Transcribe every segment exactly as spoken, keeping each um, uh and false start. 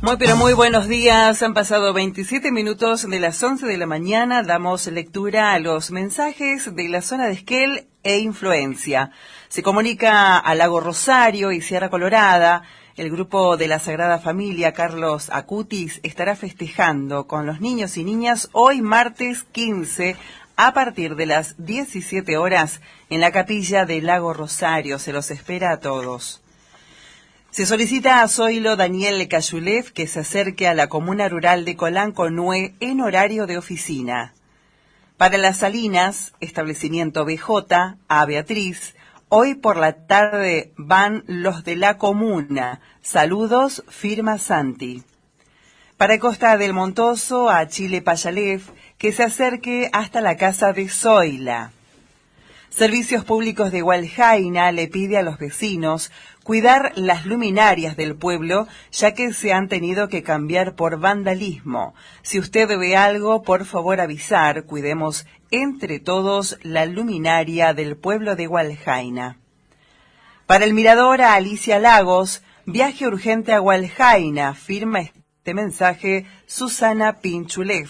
Muy pero muy buenos días, han pasado veintisiete minutos de las once de la mañana, damos lectura a los mensajes de la zona de Esquel e Influencia. Se comunica a Lago Rosario y Sierra Colorada, el grupo de la Sagrada Familia Carlos Acutis estará festejando con los niños y niñas hoy martes quince a partir de las diecisiete horas en la capilla de Lago Rosario, se los espera a todos. Se solicita a Zoilo Daniel Cayulev que se acerque a la comuna rural de Colanco Nue en horario de oficina. Para Las Salinas, establecimiento B J, a Beatriz, hoy por la tarde van los de la comuna. Saludos, firma Santi. Para Costa del Montoso, a Chile Payalev, que se acerque hasta la casa de Zoila. Servicios Públicos de Hualjaina le pide a los vecinos cuidar las luminarias del pueblo, ya que se han tenido que cambiar por vandalismo. Si usted ve algo, por favor avisar, cuidemos entre todos la luminaria del pueblo de Hualjaina. Para el mirador a Alicia Lagos, viaje urgente a Hualjaina, firma este mensaje Susana Pinchulev.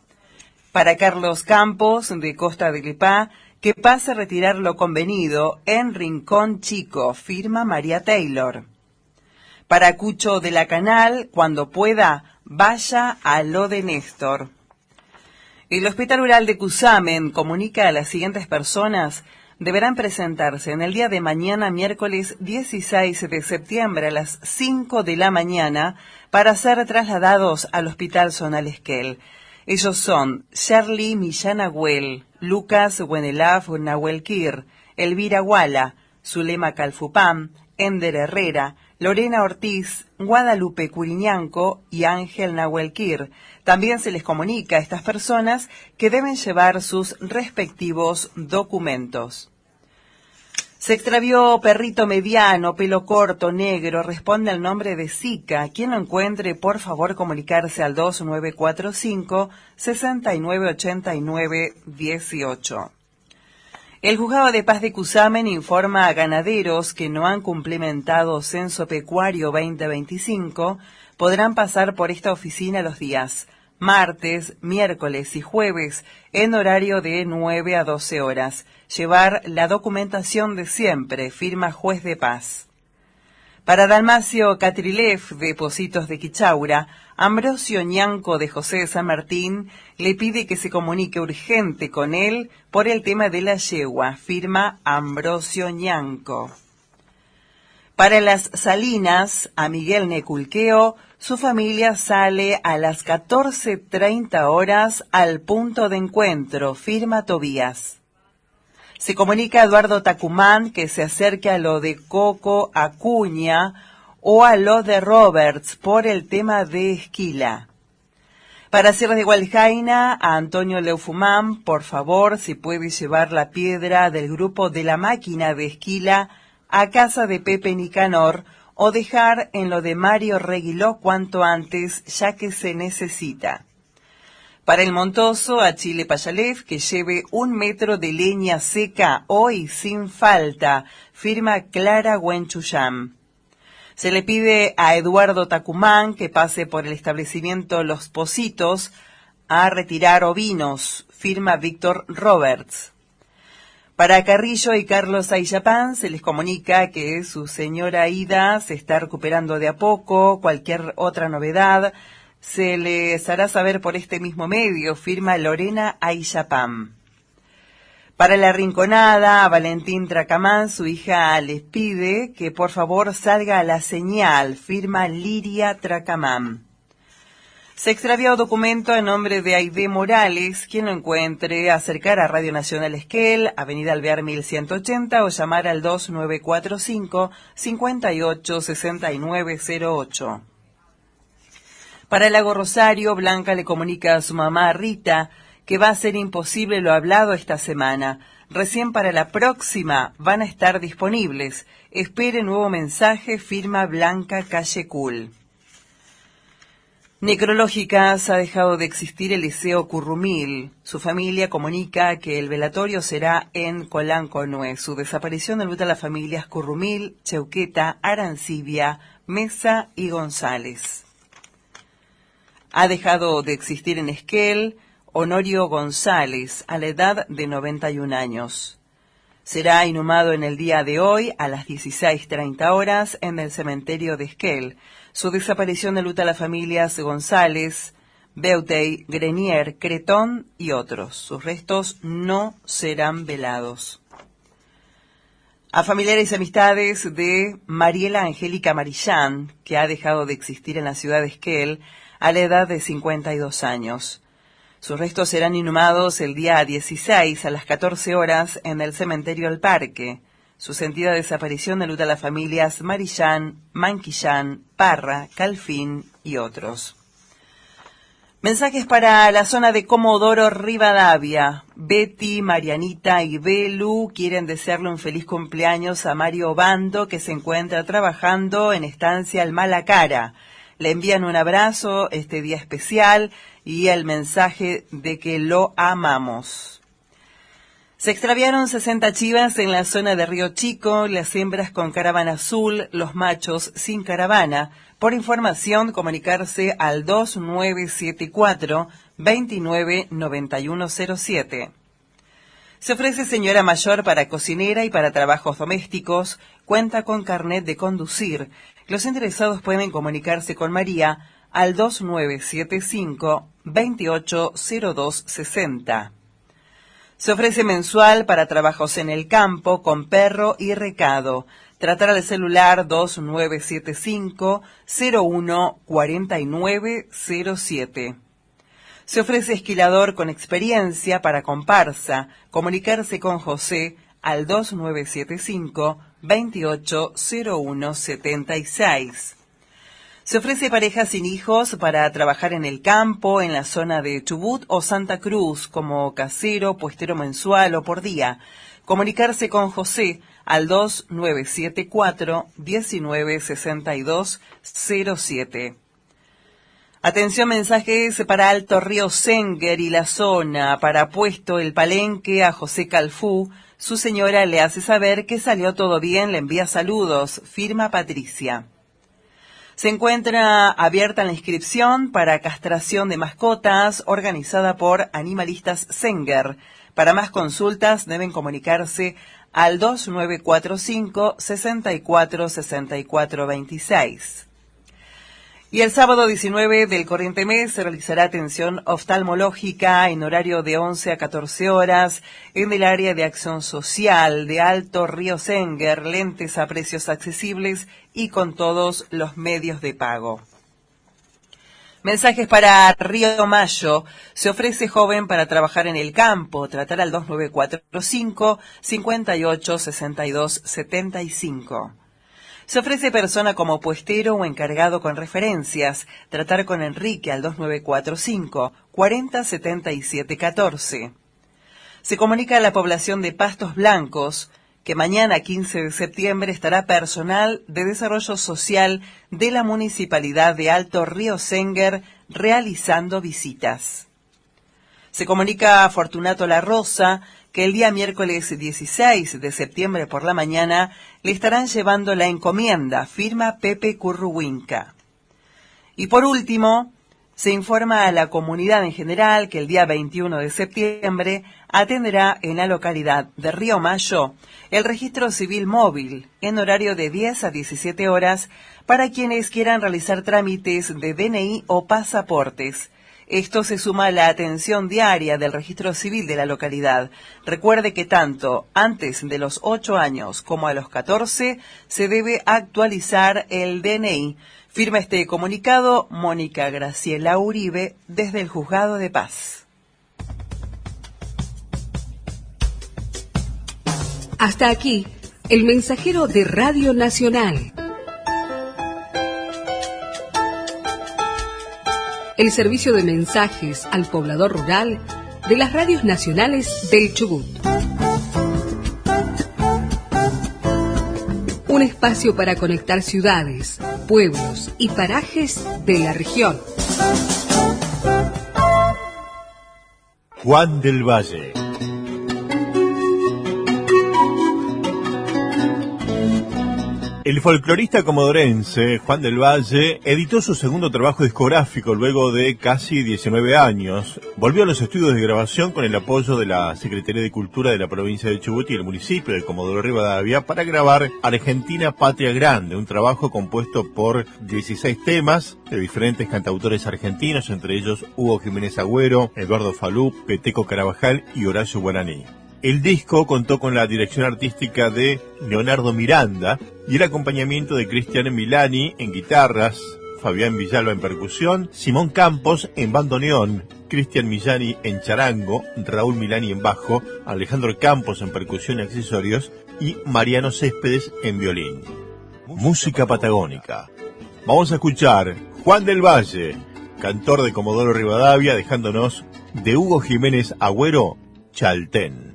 Para Carlos Campos, de Costa del Epá, que pase a retirar lo convenido en Rincón Chico, firma María Taylor. Para Cucho de la Canal, cuando pueda, vaya a lo de Néstor. El Hospital Rural de Cusamen comunica a las siguientes personas: deberán presentarse en el día de mañana, miércoles dieciséis de septiembre, a las cinco de la mañana, para ser trasladados al Hospital Zonal Esquel. Ellos son Shirley Millán Agüel, Lucas Wenelaf Nahuel Kir, Elvira Guala, Zulema Calfupam, Ender Herrera, Lorena Ortiz, Guadalupe Curiñanco y Ángel Nahuel Kir. También se les comunica a estas personas que deben llevar sus respectivos documentos. Se extravió perrito mediano, pelo corto, negro, responde al nombre de Zika. Quien lo encuentre, por favor, comunicarse al dos nueve cuatro cinco, seis nueve ocho nueve uno ocho. El Juzgado de Paz de Cusamen informa a ganaderos que no han cumplimentado Censo Pecuario veinte veinticinco, podrán pasar por esta oficina los días martes, miércoles y jueves, en horario de nueve a doce horas. Llevar la documentación de siempre, firma Juez de Paz. Para Dalmacio Catrilev, de Positos de Quichaura, Ambrosio Ñanco de José de San Martín le pide que se comunique urgente con él por el tema de la yegua, firma Ambrosio Ñanco. Para Las Salinas, a Miguel Neculqueo, su familia sale a las catorce treinta horas al punto de encuentro, firma Tobías. Se comunica a Eduardo Tacumán que se acerque a lo de Coco Acuña o a lo de Roberts por el tema de Esquila. Para Sierras de Hualjaina, a Antonio Leufumán, por favor, si puede llevar la piedra del grupo de la máquina de Esquila a casa de Pepe Nicanor o dejar en lo de Mario Reguiló cuanto antes, ya que se necesita. Para el Montoso, a Chile Payalev, que lleve un metro de leña seca hoy sin falta, firma Clara Huenchuyam. Se le pide a Eduardo Tacumán que pase por el establecimiento Los Positos a retirar ovinos, firma Víctor Roberts. Para Carrillo y Carlos Ayapán se les comunica que su señora Ida se está recuperando de a poco. Cualquier otra novedad se les hará saber por este mismo medio, firma Lorena Ayapán. Para La Rinconada, a Valentín Tracamán, su hija les pide que por favor salga a la señal, firma Liria Tracamán. Se extravió documento en nombre de Aide Morales. Quien lo encuentre, acercar a Radio Nacional Esquel, Avenida Alvear mil ciento ochenta, o llamar al dos nueve cuatro cinco, cinco ocho seis nueve cero ocho. Para el Lago Rosario, Blanca le comunica a su mamá Rita que va a ser imposible lo hablado esta semana. Recién para la próxima van a estar disponibles. Espere nuevo mensaje, firma Blanca Callecul. Necrológicas, ha dejado de existir el Liceo Currumil. Su familia comunica que el velatorio será en Colanco Nue. Su desaparición enluta a las familias Currumil, Cheuqueta, Arancibia, Mesa y González. Ha dejado de existir en Esquel Honorio González, a la edad de noventa y un años. Será inhumado en el día de hoy, a las dieciséis treinta horas, en el cementerio de Esquel. Su desaparición enluta a las familias González, Beutey, Grenier, Cretón y otros. Sus restos no serán velados. A familiares y amistades de Mariela Angélica Marillán, que ha dejado de existir en la ciudad de Esquel a la edad de cincuenta y dos años. Sus restos serán inhumados el día dieciséis a las catorce horas en el cementerio El Parque. Su sentida desaparición enluta a las familias Marillán, Manquillán, Parra, Calfín y otros. Mensajes para la zona de Comodoro Rivadavia. Betty, Marianita y Belu quieren desearle un feliz cumpleaños a Mario Bando, que se encuentra trabajando en Estancia El Malacara. Le envían un abrazo este día especial y el mensaje de que lo amamos. Se extraviaron sesenta chivas en la zona de Río Chico, las hembras con caravana azul, los machos sin caravana. Por información, comunicarse al dos nueve siete cuatro, dos nueve nueve uno cero siete. Se ofrece señora mayor para cocinera y para trabajos domésticos. Cuenta con carnet de conducir. Los interesados pueden comunicarse con María al dos nueve siete cinco, dos ocho cero dos seis cero. Se ofrece mensual para trabajos en el campo con perro y recado. Tratar al celular dos nueve siete cinco, cero uno cuatro nueve cero siete. Se ofrece esquilador con experiencia para comparsa. Comunicarse con José al dos nueve siete cinco, dos ocho cero uno siete seis. Se ofrece pareja sin hijos para trabajar en el campo, en la zona de Chubut o Santa Cruz, como casero, puestero mensual o por día. Comunicarse con José al dos nueve siete cuatro, uno nueve seis dos cero siete. Atención, mensajes para Alto Río Senguer y la zona. Para Puesto El Palenque, a José Calfú. Su señora le hace saber que salió todo bien, le envía saludos. Firma Patricia. Se encuentra abierta la inscripción para castración de mascotas organizada por Animalistas Senguer. Para más consultas deben comunicarse al dos nueve cuatro cinco, seis cuatro seis cuatro dos seis. Y el sábado diecinueve del corriente mes se realizará atención oftalmológica en horario de once a catorce horas en el área de acción social de Alto Río Senguer, lentes a precios accesibles y con todos los medios de pago. Mensajes para Río Mayo. Se ofrece joven para trabajar en el campo. Tratar al dos nueve cuatro cinco, cinco ocho seis dos siete cinco. Se ofrece persona como puestero o encargado con referencias. Tratar con Enrique al dos nueve cuatro cinco, cuatro cero siete siete uno cuatro. Se comunica a la población de Pastos Blancos que mañana quince de septiembre estará personal de desarrollo social de la Municipalidad de Alto Río Senguer realizando visitas. Se comunica a Fortunato La Rosa que el día miércoles dieciséis de septiembre por la mañana le estarán llevando la encomienda, firma Pepe Curruwinca. Y por último, se informa a la comunidad en general que el día veintiuno de septiembre atenderá en la localidad de Río Mayo el registro civil móvil en horario de diez a diecisiete horas para quienes quieran realizar trámites de D N I o pasaportes. Esto se suma a la atención diaria del registro civil de la localidad. Recuerde que tanto antes de los ocho años como a los catorce se debe actualizar el D N I. Firma este comunicado Mónica Graciela Uribe desde el Juzgado de Paz. Hasta aquí, el mensajero de Radio Nacional. El servicio de mensajes al poblador rural de las radios nacionales del Chubut. Un espacio para conectar ciudades, pueblos y parajes de la región. Juan del Valle. El folclorista comodorense Juan del Valle editó su segundo trabajo discográfico luego de casi diecinueve años. Volvió a los estudios de grabación con el apoyo de la Secretaría de Cultura de la provincia de Chubut y el municipio de Comodoro Rivadavia para grabar Argentina Patria Grande, un trabajo compuesto por dieciséis temas de diferentes cantautores argentinos, entre ellos Hugo Jiménez Agüero, Eduardo Falú, Peteco Carabajal y Horacio Guaraní. El disco contó con la dirección artística de Leonardo Miranda y el acompañamiento de Cristian Milani en guitarras, Fabián Villalba en percusión, Simón Campos en bandoneón, Cristian Millani en charango, Raúl Milani en bajo, Alejandro Campos en percusión y accesorios y Mariano Céspedes en violín. Música patagónica. Vamos a escuchar Juan del Valle, cantor de Comodoro Rivadavia, dejándonos de Hugo Jiménez Agüero, Chaltén.